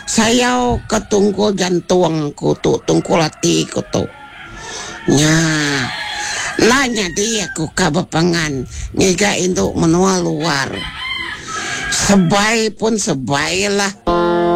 Sayaw ketungkul jantung kutu tungkul hati kutu. Nya, nanya dia ku kabapangan ngiga induk menua luar. Sebai pun sebai lah.